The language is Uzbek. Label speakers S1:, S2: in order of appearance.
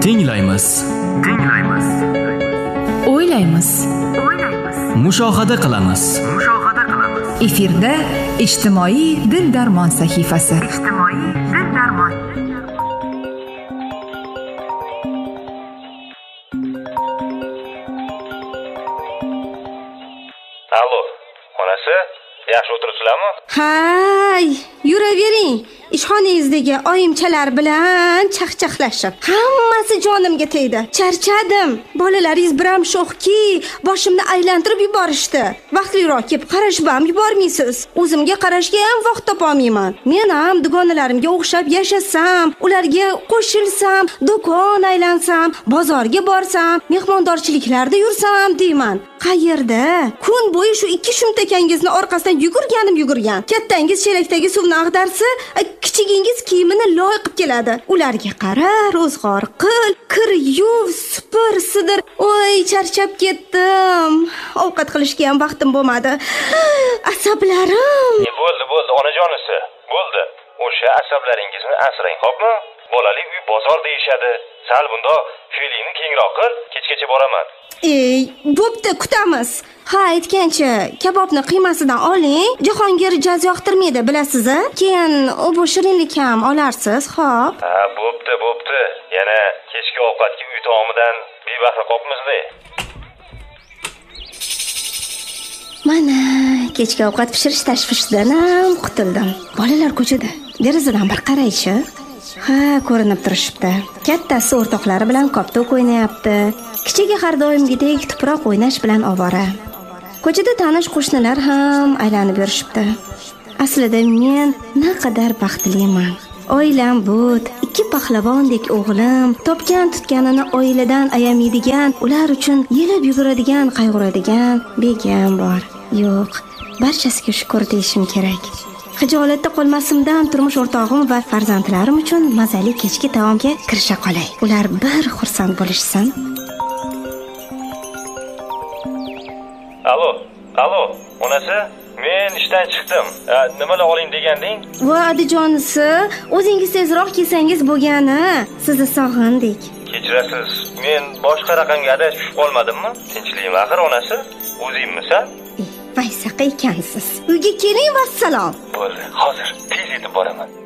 S1: Tinglaymiz.
S2: O'ylaymiz.
S1: Mushohada qilamiz.
S2: Efirda ijtimoiy dil-darmon sahifasi.
S3: Allo, onasi, yaxshi o'tiribsizlarmi?
S4: Hay, yuravering. Ishxonangizdagi oyimchalar bilan chaqchaqlashib, hammasi jonimga tegdi. Charchadim. Bolalaringiz biram sho'xki, boshimni aylantirib yuborishdi. Vaqtliroq kelib qarashib ham yubormaysiz. O'zimga qarashga ham vaqt topolmayman. Men ham dugonalarimga o'xshab yashasam, ularga qo'shilsam, do'kon aylansam, bozorga borsam, mehmondorchiliklarda yursam deyman. Qayerda? Kun bo'yi shu ikki shumtakangizni orqasidan yugurgan. Kattangiz chelakdagi suvni ag'darsa, kichigingiz kiyimini loy qilib keladi. Ularga qara, ro'zg'or qil, kir yuv, supur, sidir. Voy, charchab ketdim. Ovqat qilishga ham vaqtim bo'lmadi. Asablarim.
S3: Bo'ldi, onajonisi. Bo'ldi. O'sha asablaringizni asrang, xo'pmi? Bolali uy bozor deyishadi. Sal bunda fe'lingni kengroq qil, kechgacha boraman.
S4: Bo'pti, kutamiz. Ha, aytgancha, kabobni qiymasidan oling. Jahongir jaz yoqtirmaydi, bilasiz-a? Keyin u shirinlik ham olarsiz, xo'p?
S3: Ha, bo'pti. Yana kechki ovqatga uy taomidan bebahra qolibmiz-da.
S4: Mana, kechki ovqat pishirish tashvishidan ham qutuldim. Bolalar ko'chada. Derazadan bir qaraychi. Ha, ko'rinib turishibdi. Kattasi o'rtoqlari bilan koptok o'ynayapti. Kichigi har doimgidek tuproq o'ynash bilan ovora. Ko'chada tanish qo'shnilar ham aylanib yurishibdi. Aslida men naqadar baxtliman. Oilam but, ikki pahlavondek o'g'lim, topgan tutganini oiladan ayamaydigan, ular uchun yelib yuguradigan, qayg'uradigan begim bor. Yo'q, barchasiga shukr deyishim kerak. Xijolatda qolmasimdan turmush o'rtog'im va farzandlarim uchun mazali kechki taomga kirisha qolay. Ular bir xursand bo'lishsin.
S3: Allo, onasi, men ishdan chiqdim. Nimalar oling deganding?
S4: Voy adijonisi, o'zingiz tezroq kelsangiz bo'lgani. Sizni sog'indik.
S3: Kechirasiz. Men boshqa raqamga adashib qolmadimmi? Tinchlikmi axir onasi? O'zingmisan?
S4: Vaysaqa ekansiz. Uyga keling, vassalom.
S3: Bo'ldi, hozir tez yetib boraman.